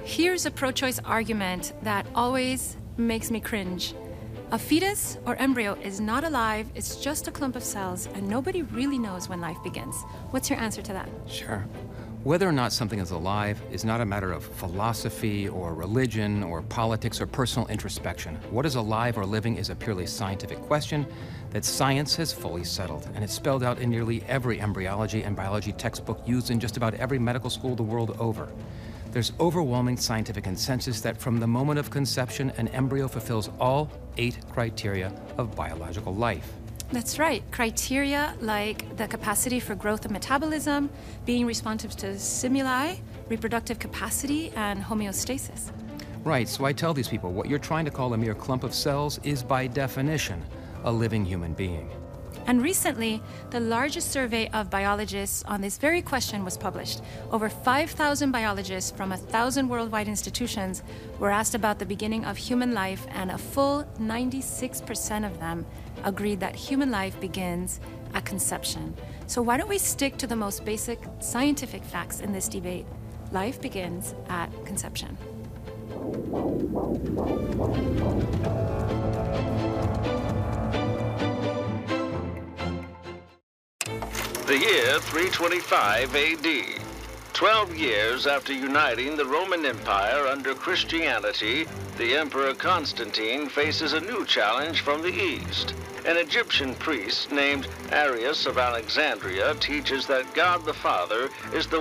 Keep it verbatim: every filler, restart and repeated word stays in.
Here's a pro-choice argument that always makes me cringe. A fetus or embryo is not alive, it's just a clump of cells, and nobody really knows when life begins. What's your answer to that? Sure. Whether or not something is alive is not a matter of philosophy or religion or politics or personal introspection. What is alive or living is a purely scientific question that science has fully settled, and it's spelled out in nearly every embryology and biology textbook used in just about every medical school the world over. There's overwhelming scientific consensus that from the moment of conception, an embryo fulfills all eight criteria of biological life. That's right. Criteria like the capacity for growth and metabolism, being responsive to stimuli, reproductive capacity, and homeostasis. Right, so I tell these people what you're trying to call a mere clump of cells is by definition a living human being. And recently, the largest survey of biologists on this very question was published. Over five thousand biologists from one thousand worldwide institutions were asked about the beginning of human life, and a full ninety-six percent of them agreed that human life begins at conception. So why don't we stick to the most basic scientific facts in this debate? Life begins at conception. The year three twenty-five A D, twelve years after uniting the Roman Empire under Christianity, the Emperor Constantine faces a new challenge from the East. An Egyptian priest named Arius of Alexandria teaches that God the Father is the